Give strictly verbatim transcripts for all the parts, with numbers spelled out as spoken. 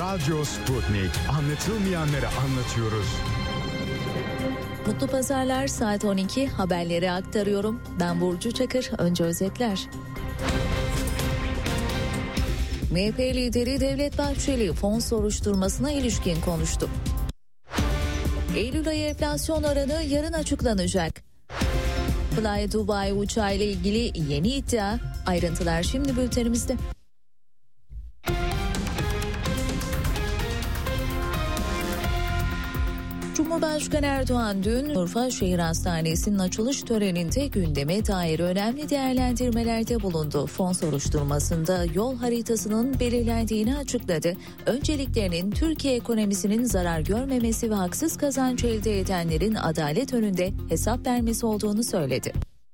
Radyo Sputnik. Anlatılmayanları anlatıyoruz. Mutlu pazarlar, saat on iki haberleri aktarıyorum. Ben Burcu Çakır. Önce özetler. M H P lideri Devlet Bahçeli fon soruşturmasına ilişkin konuştu. Eylül ayı enflasyon oranı yarın açıklanacak. Fly Dubai uçağı ile ilgili yeni iddia. Ayrıntılar şimdi bültenimizde. Cumhurbaşkanı Erdoğan dün Urfa Şehir Hastanesi'nin açılış töreninde gündeme dair önemli değerlendirmelerde bulundu. Fon soruşturmasında yol haritasının belirlendiğini açıkladı. Önceliklerinin Türkiye ekonomisinin zarar görmemesi ve haksız kazanç elde edenlerin adalet önünde hesap vermesi olduğunu söyledi.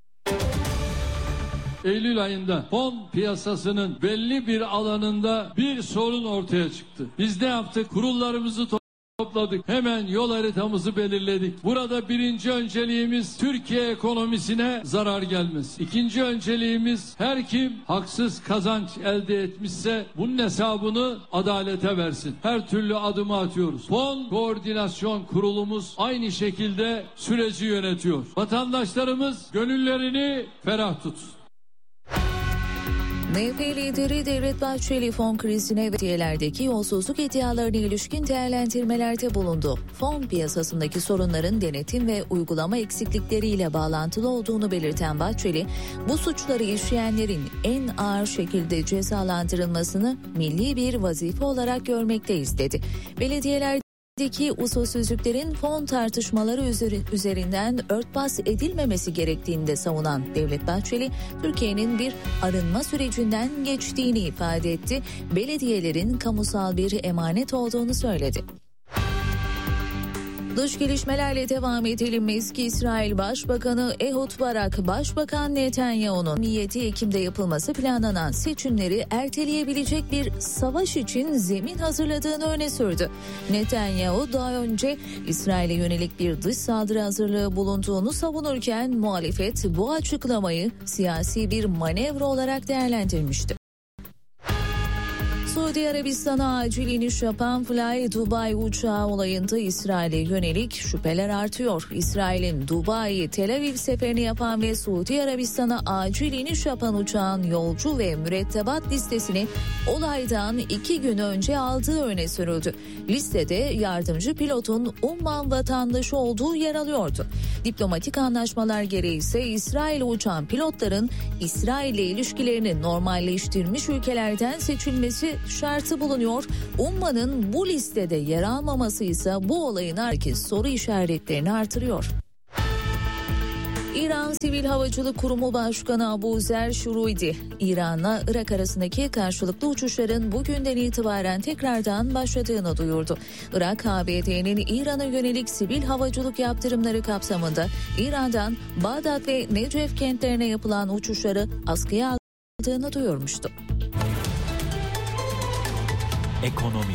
Eylül ayında fon piyasasının belli bir alanında bir sorun ortaya çıktı. Biz ne yaptık? Kurullarımızı topladık. Topladık. Hemen yol haritamızı belirledik. Burada birinci önceliğimiz Türkiye ekonomisine zarar gelmesi. İkinci önceliğimiz her kim haksız kazanç elde etmişse bunun hesabını adalete versin. Her türlü adımı atıyoruz. Fon Koordinasyon Kurulumuz aynı şekilde süreci yönetiyor. Vatandaşlarımız gönüllerini ferah tutsun. M H P lideri Devlet Bahçeli fon krizine ve belediyelerdeki yolsuzluk iddialarına ilişkin değerlendirmelerde bulundu. Fon piyasasındaki sorunların denetim ve uygulama eksiklikleriyle bağlantılı olduğunu belirten Bahçeli, bu suçları işleyenlerin en ağır şekilde cezalandırılmasını milli bir vazife olarak görmekteyiz dedi. Belediyeler Deki usulsüzlüklerin fon tartışmaları üzerinden örtbas edilmemesi gerektiğini de savunan Devlet Bahçeli, Türkiye'nin bir arınma sürecinden geçtiğini ifade etti. Belediyelerin kamusal bir emanet olduğunu söyledi. Dış gelişmelerle devam edelim. Eski İsrail Başbakanı Ehud Barak, Başbakan Netanyahu'nun yedi Ekim'de yapılması planlanan seçimleri erteleyebilecek bir savaş için zemin hazırladığını öne sürdü. Netanyahu daha önce İsrail'e yönelik bir dış saldırı hazırlığı bulunduğunu savunurken muhalefet bu açıklamayı siyasi bir manevra olarak değerlendirmişti. Suudi Arabistan'a acil iniş yapan Fly Dubai uçağı olayında İsrail'e yönelik şüpheler artıyor. İsrail'in Dubai, Tel Aviv seferini yapan ve Suudi Arabistan'a acil iniş yapan uçağın yolcu ve mürettebat listesini olaydan iki gün önce aldığı öne sürüldü. Listede yardımcı pilotun Umman vatandaşı olduğu yer alıyordu. Diplomatik anlaşmalar gereği ise İsrail'e uçan pilotların İsrail'le ilişkilerini normalleştirmiş ülkelerden seçilmesi şartı bulunuyor. Umman'ın bu listede yer almaması ise bu olayın herkes soru işaretlerini artırıyor. İran Sivil Havacılık Kurumu Başkanı Abuzer Şuruydi, İran'la Irak arasındaki karşılıklı uçuşların bugünden itibaren tekrardan başladığını duyurdu. Irak, A B D'nin İran'a yönelik sivil havacılık yaptırımları kapsamında İran'dan Bağdat ve Necef kentlerine yapılan uçuşları askıya aldığını duyurmuştu. Ekonomi.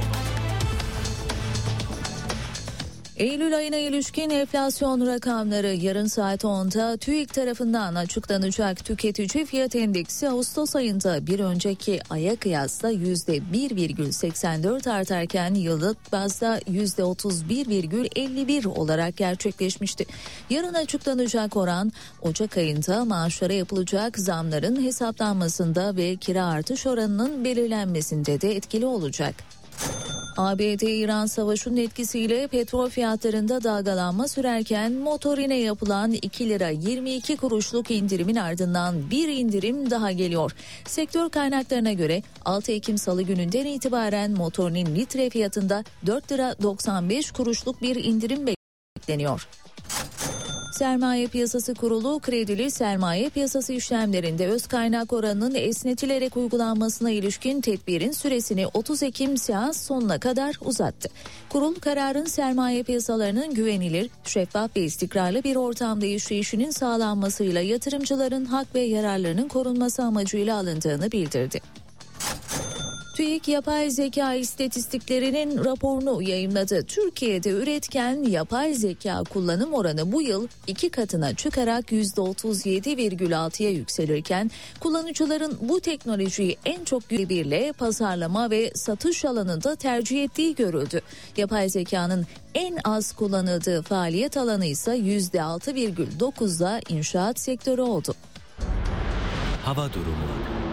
Eylül ayına ilişkin enflasyon rakamları yarın saat onda TÜİK tarafından açıklanacak. Tüketici fiyat endeksi Ağustos ayında bir önceki aya kıyasla yüzde bir virgül seksen dört artarken yıllık bazda yüzde otuz bir virgül elli bir olarak gerçekleşmişti. Yarın açıklanacak oran Ocak ayında maaşlara yapılacak zamların hesaplanmasında ve kira artış oranının belirlenmesinde de etkili olacak. A B D-İran savaşının etkisiyle petrol fiyatlarında dalgalanma sürerken motorine yapılan iki lira yirmi iki kuruşluk indirimin ardından bir indirim daha geliyor. Sektör kaynaklarına göre altı Ekim Salı gününden itibaren motorinin litre fiyatında dört lira doksan beş kuruşluk bir indirim bekleniyor. Sermaye Piyasası Kurulu kredili sermaye piyasası işlemlerinde öz kaynak oranının esnetilerek uygulanmasına ilişkin tedbirin süresini otuz Ekim seans sonuna kadar uzattı. Kurul kararın sermaye piyasalarının güvenilir, şeffaf ve istikrarlı bir ortamda işleyişinin sağlanmasıyla yatırımcıların hak ve yararlarının korunması amacıyla alındığını bildirdi. TÜİK yapay zeka istatistiklerinin raporunu yayımladı. Türkiye'de üretken yapay zeka kullanım oranı bu yıl iki katına çıkarak yüzde otuz yedi virgül altıya yükselirken kullanıcıların bu teknolojiyi en çok birle pazarlama ve satış alanında tercih ettiği görüldü. Yapay zekanın en az kullanıldığı faaliyet alanı ise yüzde altı virgül dokuzda inşaat sektörü oldu. Hava durumu.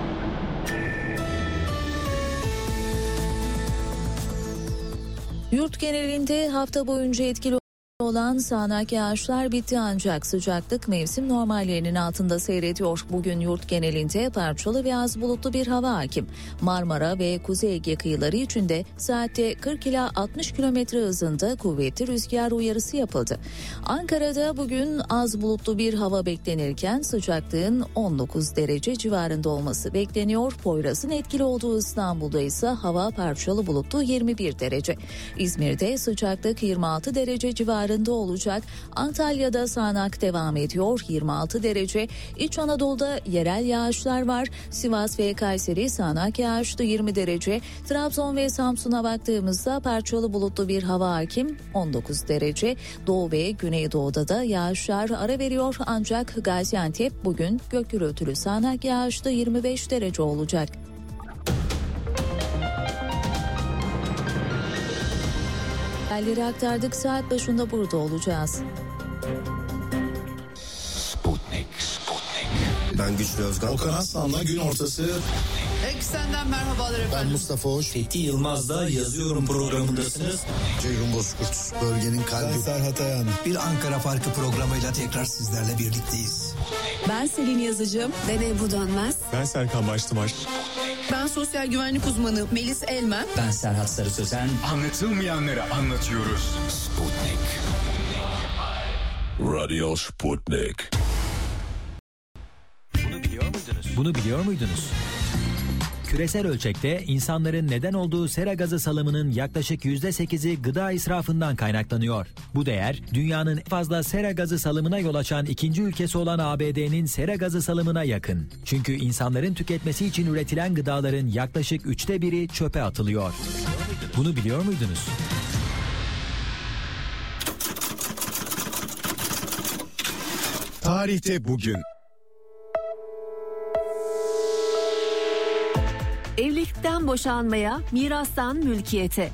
Yurt genelinde hafta boyunca etkili olan sağanak yağışlar bitti ancak sıcaklık mevsim normallerinin altında seyrediyor. Bugün yurt genelinde parçalı ve az bulutlu bir hava hakim. Marmara ve Kuzey Ege kıyıları için de saatte kırk ila altmış kilometre hızında kuvvetli rüzgar uyarısı yapıldı. Ankara'da bugün az bulutlu bir hava beklenirken sıcaklığın on dokuz derece civarında olması bekleniyor. Poyraz'ın etkili olduğu İstanbul'da ise hava parçalı bulutlu yirmi bir derece. İzmir'de sıcaklık yirmi altı derece civarında olacak. Antalya'da sağanak devam ediyor. yirmi altı derece. İç Anadolu'da yerel yağışlar var. Sivas ve Kayseri sağanak yağışlı yirmi derece. Trabzon ve Samsun'a baktığımızda parçalı bulutlu bir hava hakim on dokuz derece. Doğu ve Güneydoğu'da da yağışlar ara veriyor. Ancak Gaziantep bugün gök gürültülü sağanak yağışlı yirmi beş derece olacak. Haberleri aktardık, saat başında burada olacağız. Sputnik, Sputnik. Ben Güçlü Özkan. Okan Aslan'la gün ortası. Eksenden merhabalar efendim. Ben Mustafa Hoş. Fethi Yılmaz'da yazıyorum programındasınız. Ceyhun Bozkurt. Bölgenin kalbi. Ben Serhat Ayan. Bir Ankara Farkı programıyla tekrar sizlerle birlikteyiz. Ben Selin Yazıcım. Ben Ebru Dönmez. Ben Serkan Baştımaş. Ben sosyal güvenlik uzmanı Melis Elmen. Ben Serhat Sarı Sözen. Anlatılmayanları anlatıyoruz. Sputnik. Radio Sputnik. Bunu biliyor muydunuz? Bunu biliyor muydunuz? Küresel ölçekte insanların neden olduğu sera gazı salımının yaklaşık yüzde sekizi gıda israfından kaynaklanıyor. Bu değer dünyanın en fazla sera gazı salımına yol açan ikinci ülkesi olan A B D'nin sera gazı salımına yakın. Çünkü insanların tüketmesi için üretilen gıdaların yaklaşık üçte biri çöpe atılıyor. Bunu biliyor muydunuz? Tarihte bugün. Evlilikten boşanmaya, mirastan mülkiyete.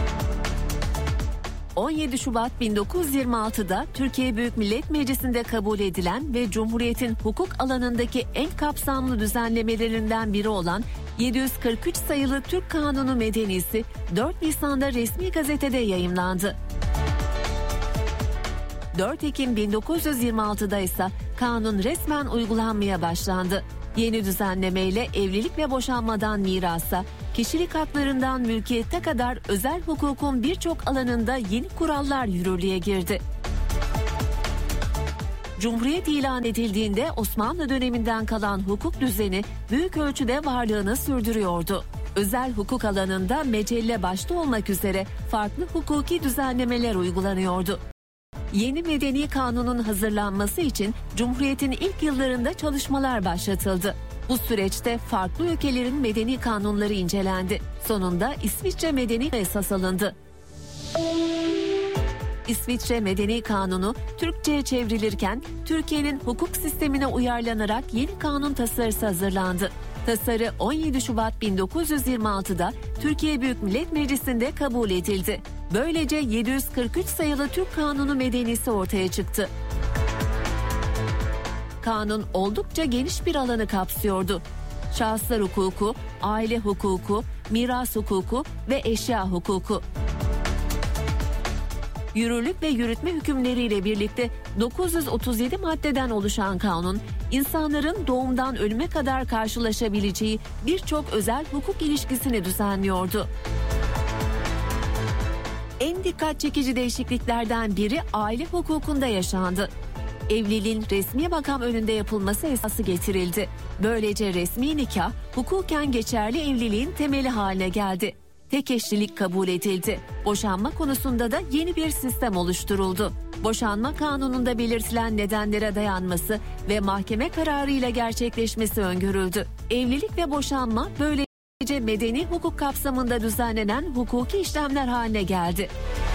on yedi Şubat bin dokuz yüz yirmi altıda Türkiye Büyük Millet Meclisi'nde kabul edilen ve Cumhuriyet'in hukuk alanındaki en kapsamlı düzenlemelerinden biri olan yedi yüz kırk üç sayılı Türk Kanunu Medenisi dört Nisan'da resmi gazetede yayımlandı. dört Ekim bin dokuz yüz yirmi altıda ise kanun resmen uygulanmaya başlandı. Yeni düzenlemeyle evlilik ve boşanmadan mirasa, kişilik haklarından mülkiyete kadar özel hukukun birçok alanında yeni kurallar yürürlüğe girdi. Cumhuriyet ilan edildiğinde Osmanlı döneminden kalan hukuk düzeni büyük ölçüde varlığını sürdürüyordu. Özel hukuk alanında mecelle başta olmak üzere farklı hukuki düzenlemeler uygulanıyordu. Yeni medeni kanunun hazırlanması için Cumhuriyet'in ilk yıllarında çalışmalar başlatıldı. Bu süreçte farklı ülkelerin medeni kanunları incelendi. Sonunda İsviçre Medeni esas alındı. İsviçre Medeni Kanunu Türkçe'ye çevrilirken Türkiye'nin hukuk sistemine uyarlanarak yeni kanun tasarısı hazırlandı. Tasarı on yedi Şubat bin dokuz yüz yirmi altıda Türkiye Büyük Millet Meclisi'nde kabul edildi. Böylece yedi yüz kırk üç sayılı Türk Kanunu Medenisi ortaya çıktı. Kanun oldukça geniş bir alanı kapsıyordu. Şahıslar hukuku, aile hukuku, miras hukuku ve eşya hukuku. Yürürlük ve yürütme hükümleriyle birlikte dokuz yüz otuz yedi maddeden oluşan kanun, insanların doğumdan ölüme kadar karşılaşabileceği birçok özel hukuk ilişkisini düzenliyordu. En dikkat çekici değişikliklerden biri aile hukukunda yaşandı. Evliliğin resmi makam önünde yapılması esası getirildi. Böylece resmi nikah, hukuken geçerli evliliğin temeli haline geldi. Tek eşlilik kabul edildi. Boşanma konusunda da yeni bir sistem oluşturuldu. Boşanma kanununda belirtilen nedenlere dayanması ve mahkeme kararıyla gerçekleşmesi öngörüldü. Evlilik ve boşanma böyle Böylece medeni hukuk kapsamında düzenlenen hukuki işlemler haline geldi.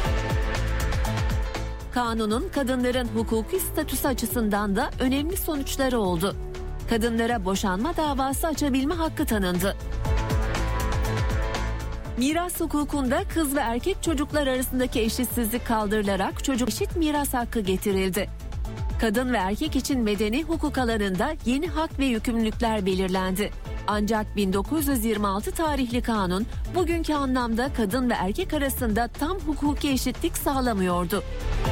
Kanunun kadınların hukuki statüsü açısından da önemli sonuçları oldu. Kadınlara boşanma davası açabilme hakkı tanındı. Miras hukukunda kız ve erkek çocuklar arasındaki eşitsizlik kaldırılarak çocuk eşit miras hakkı getirildi. Kadın ve erkek için medeni hukuk alanında yeni hak ve yükümlülükler belirlendi. Ancak bin dokuz yüz yirmi altı tarihli kanun bugünkü anlamda kadın ve erkek arasında tam hukuki eşitlik sağlamıyordu.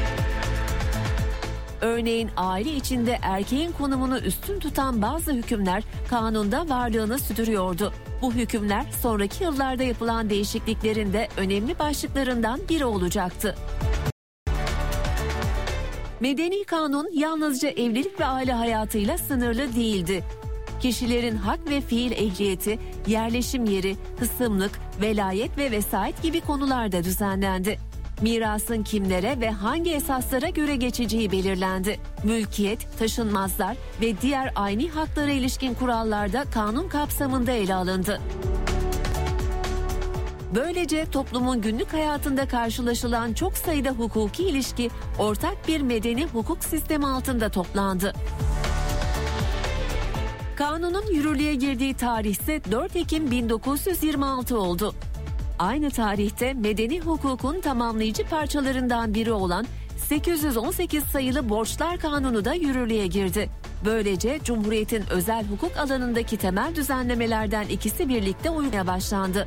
Örneğin aile içinde erkeğin konumunu üstün tutan bazı hükümler kanunda varlığını sürdürüyordu. Bu hükümler sonraki yıllarda yapılan değişikliklerin de önemli başlıklarından biri olacaktı. Medeni kanun yalnızca evlilik ve aile hayatıyla sınırlı değildi. Kişilerin hak ve fiil ehliyeti, yerleşim yeri, hısımlık, velayet ve vesayet gibi konularda düzenlendi. Mirasın kimlere ve hangi esaslara göre geçeceği belirlendi. Mülkiyet, taşınmazlar ve diğer ayni haklara ilişkin kurallar da kanun kapsamında ele alındı. Böylece toplumun günlük hayatında karşılaşılan çok sayıda hukuki ilişki ortak bir medeni hukuk sistemi altında toplandı. Kanunun yürürlüğe girdiği tarih ise dört Ekim bin dokuz yüz yirmi altı oldu. Aynı tarihte medeni hukukun tamamlayıcı parçalarından biri olan sekiz yüz on sekiz sayılı Borçlar Kanunu da yürürlüğe girdi. Böylece Cumhuriyet'in özel hukuk alanındaki temel düzenlemelerden ikisi birlikte uygulamaya başlandı.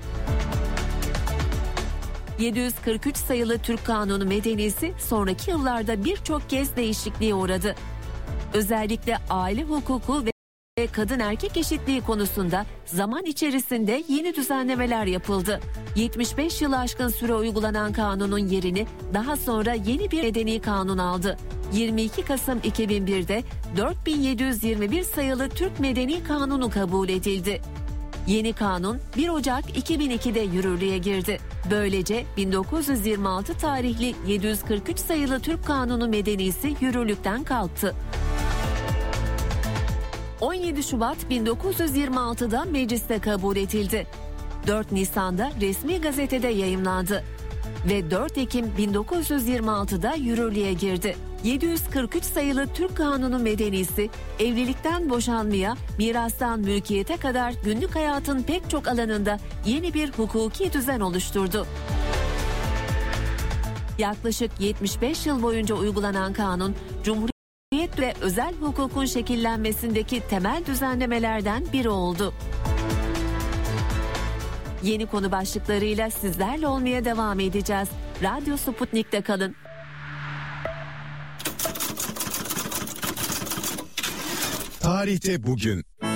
yedi yüz kırk üç sayılı Türk Kanunu Medenisi sonraki yıllarda birçok kez değişikliğe uğradı. Özellikle aile hukuku ve kadın erkek eşitliği konusunda zaman içerisinde yeni düzenlemeler yapıldı. yetmiş beş yılı aşkın süre uygulanan kanunun yerini daha sonra yeni bir medeni kanun aldı. yirmi iki Kasım iki bin bir'de dört bin yedi yüz yirmi bir sayılı Türk Medeni Kanunu kabul edildi. Yeni kanun bir Ocak iki bin iki'de yürürlüğe girdi. Böylece bin dokuz yüz yirmi altı tarihli yedi yüz kırk üç sayılı Türk Kanunu Medenisi yürürlükten kalktı. on yedi Şubat bin dokuz yüz yirmi altı'da mecliste kabul edildi. dört Nisan'da resmi gazetede yayımlandı ve dört Ekim bin dokuz yüz yirmi altı'da yürürlüğe girdi. yedi yüz kırk üç sayılı Türk Kanunu Medenisi, evlilikten boşanmaya, mirastan mülkiyete kadar günlük hayatın pek çok alanında yeni bir hukuki düzen oluşturdu. Yaklaşık yetmiş beş yıl boyunca uygulanan kanun, Cumhuriyet ve özel hukukun şekillenmesindeki temel düzenlemelerden biri oldu. Yeni konu başlıklarıyla sizlerle olmaya devam edeceğiz. Radyo Sputnik'te kalın. Tarihte bugün.